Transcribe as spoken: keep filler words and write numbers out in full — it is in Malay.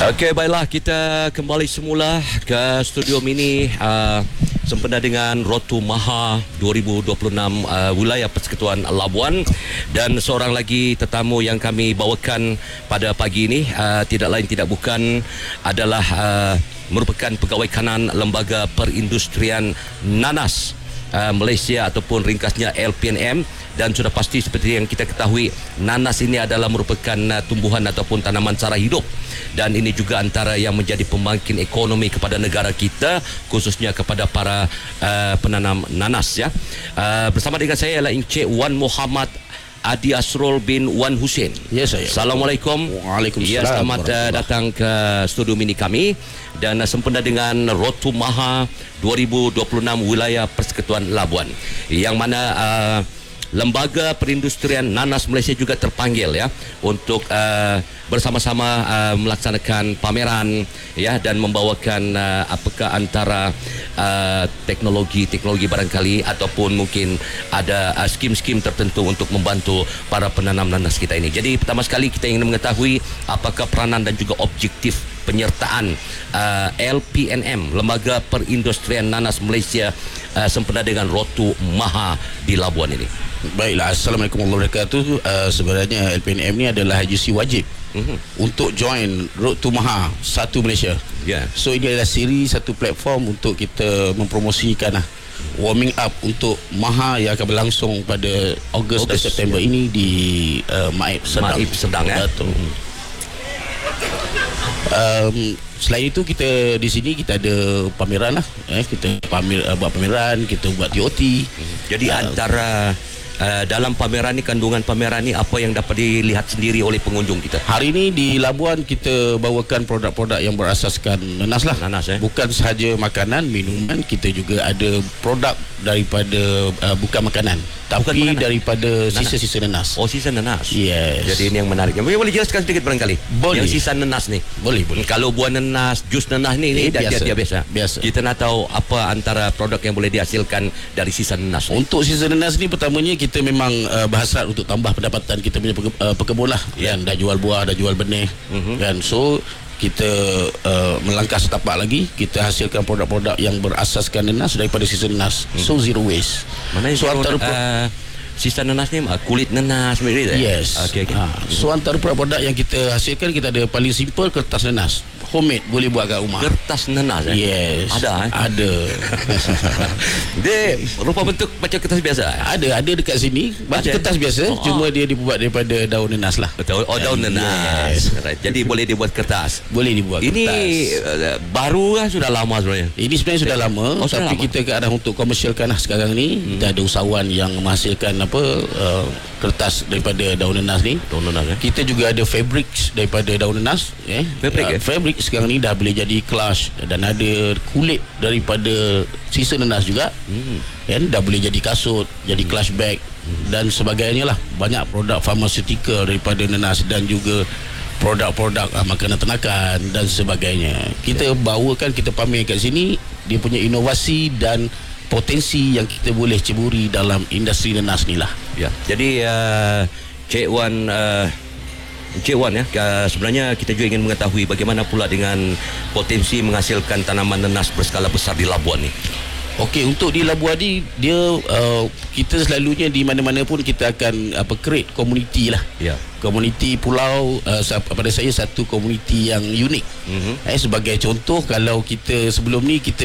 Okey, baiklah, kita kembali semula ke studio mini uh, sempena dengan Road to Maha dua ribu dua puluh enam uh, wilayah Persekutuan Labuan, dan seorang lagi tetamu yang kami bawakan pada pagi ini uh, tidak lain tidak bukan adalah uh, merupakan pegawai kanan Lembaga Perindustrian Nanas uh, Malaysia ataupun ringkasnya L P N M. Dan sudah pasti seperti yang kita ketahui, nanas ini adalah merupakan uh, tumbuhan ataupun tanaman sara hidup, dan ini juga antara yang menjadi pembangkit ekonomi kepada negara kita, khususnya kepada para uh, penanam nanas ya. Uh, bersama dengan saya ialah Encik Wan Muhammad Adi Asrul bin Wan Hussein. Ya, saya. Assalamualaikum. Waalaikumsalam. Ya, selamat uh, datang ke studio mini kami, dan uh, sempena dengan Road to Maha dua ribu dua puluh enam wilayah Persekutuan Labuan, yang mana uh, Lembaga Perindustrian Nanas Malaysia juga terpanggil ya untuk uh, bersama-sama uh, melaksanakan pameran ya, dan membawakan uh, apakah antara uh, teknologi-teknologi barangkali ataupun mungkin ada uh, skim-skim tertentu untuk membantu para penanam nanas kita ini. Jadi pertama sekali kita ingin mengetahui apakah peranan dan juga objektif penyertaan uh, L P N M, Lembaga Perindustrian Nanas Malaysia, uh, sempena dengan Road to Maha di Labuan ini. Baiklah, Assalamualaikum warahmatullahi wabarakatuh. Uh, sebenarnya L P N M ni adalah agensi wajib mm-hmm. untuk join Road to Maha satu Malaysia. Yeah. So ini adalah siri satu platform untuk kita mempromosikan lah, warming up untuk Maha yang akan berlangsung pada Ogos dan September yeah. ini di uh, Maib Sedang. Maib Sedang ya. Betul. Um, selain itu kita di sini kita ada pameran lah, eh, kita pamer, uh, buat pameran, kita buat T O T. Jadi uh, antara Uh, dalam pameran ni, kandungan pameran ni, apa yang dapat dilihat sendiri oleh pengunjung kita? Hari ini di Labuan kita bawakan produk-produk yang berasaskan nanas lah. Nanas, eh? Bukan sahaja makanan, minuman, kita juga ada produk daripada uh, bukan makanan, tapi bukan makanan, daripada sisa-sisa nanas. Oh, sisa nanas. Yes. Jadi ini yang menarik. Boleh jelaskan sedikit barangkali? Boleh. Yang sisa nanas ni. Boleh, boleh. Kalau buah nanas, jus nanas ni, ni eh, dia, biasa. dia biasa. Biasa. Kita nak tahu apa antara produk yang boleh dihasilkan dari sisa nanas. Untuk sisa nanas ni, pertamanya kita memang uh, berhasrat untuk tambah pendapatan kita punya peke, uh, pekebun lah. Yeah. Kan dah jual buah, dah jual benih. Mm-hmm. Kan, so kita uh, melangkah setapak lagi, kita hasilkan produk-produk yang berasaskan nanas daripada sisa nanas. Mm. So zero waste. Mana so antara uh, sisa nanas ni kulit nanas begitu. Yes. Okay, okay. Ha. So antara produk yang kita hasilkan, kita ada paling simple kertas nanas. Homemade, boleh buat kat rumah. Kertas nanas eh? Yes. Ada eh? Ada. Dia rupa bentuk macam kertas biasa eh? Ada, ada dekat sini. Macam kertas biasa, oh, cuma dia dibuat daripada daun nanas lah. Betul. Oh, daun nanas. Yes. Right. Jadi boleh dibuat kertas. Boleh dibuat ini kertas. Ini uh, baru kan, sudah lama sebenarnya. Ini sebenarnya sudah lama, oh, tapi lama. Kita ke arah untuk komersialkan lah sekarang ni. Hmm. Kita ada usahawan yang menghasilkan apa uh, kertas daripada daun nanas ni. Daun nanas eh? Kita juga ada fabrics daripada daun nanas. Eh? Fabrik uh, eh? Fabric sekarang ni dah boleh jadi clutch, dan ada kulit daripada sisa nanas juga. Hmm. Kan dah boleh jadi kasut, jadi clutch bag hmm. dan sebagainya lah. Banyak produk farmaceutical daripada nanas, dan juga produk-produk uh, makanan ternakan dan sebagainya. Kita yeah. bawakan, kita pamer kat sini dia punya inovasi dan potensi yang kita boleh ceburi dalam industri nanas ni lah. Ya. Yeah. Jadi uh, Cik Wan uh, Encik Wan ya, sebenarnya kita juga ingin mengetahui bagaimana pula dengan potensi menghasilkan tanaman nanas berskala besar di Labuan ni. Okey, untuk di Labuan ni, dia uh, kita selalunya di mana-mana pun kita akan apa create community lah. Ya. Komuniti pulau, uh, pada saya satu komuniti yang unik. Mm-hmm. Eh, sebagai contoh, kalau kita sebelum ni kita